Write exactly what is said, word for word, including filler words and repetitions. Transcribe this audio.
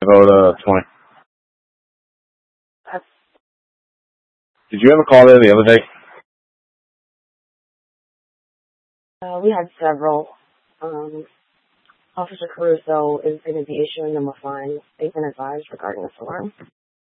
Vote uh, twenty. Uh, Did you ever call there the other day? uh, we had several. Um, Officer Caruso is going to be issuing them a fine. They've been advised regarding this alarm.